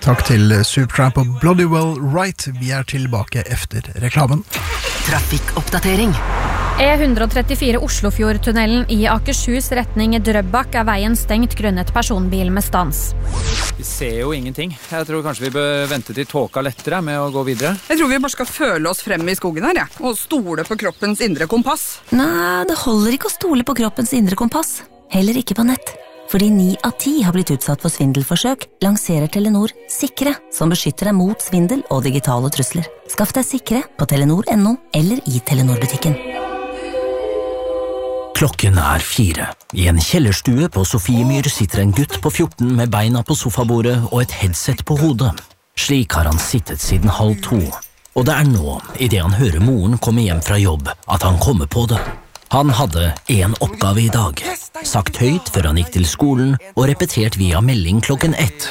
Takk til Supertramp og Bloody Well Right. Vi tilbake efter reklamen. Trafikkoppdatering. E134 Oslofjordtunnelen i Akershus retning Drøbak veien stengt grunnet personbil med stans. Vi ser jo ingenting. Jeg tror kanskje vi bør vente til tåka lettere med å gå videre. Jeg tror vi bare skal føle oss frem i skogen her, og stole på kroppens indre kompass. Nei, det holder ikke å stole på kroppens indre kompass. Heller ikke på nett. Fordi 9 av 10 har blitt utsatt for svindelforsøk, lanserer Telenor Sikre, som beskytter deg mot svindel og digitale trusler. Skaff deg Sikre på telenor.no eller i Telenor-butikken. Klokken 4. I en kjellerstue på Sofiemyr sitter en gutt på 14 med beina på sofabordet og et headset på hodet. Slik har han sittet siden 1:30. Og det nå, i det han hører moren komme hjem fra jobb, at han kommer på det. Han hadde en oppgave i dag, sagt høyt før han gikk til skolen og repetert via melding klokken 1.